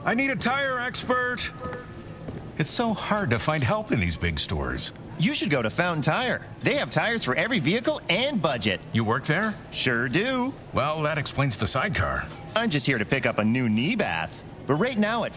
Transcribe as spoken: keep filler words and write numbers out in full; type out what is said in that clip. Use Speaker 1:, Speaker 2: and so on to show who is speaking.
Speaker 1: I need a tire expert. It's so hard to find help in these big stores.
Speaker 2: You should go to Fountain Tire. They have tires for every vehicle and budget.
Speaker 1: You work there?
Speaker 2: Sure do.
Speaker 1: Well, that explains the sidecar.
Speaker 2: I'm just here to pick up a new knee bath. But right now at